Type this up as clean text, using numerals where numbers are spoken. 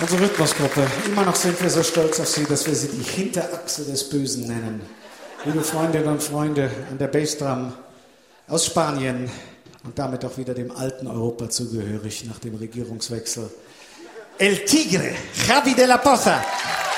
Unsere Rhythmusgruppe. Immer noch sind wir so stolz auf sie, dass wir sie die Hinterachse des Bösen nennen. Liebe Freundinnen und Freunde an der Bassdrum aus Spanien und damit auch wieder dem alten Europa zugehörig nach dem Regierungswechsel. El Tigre, Javi de la Poza.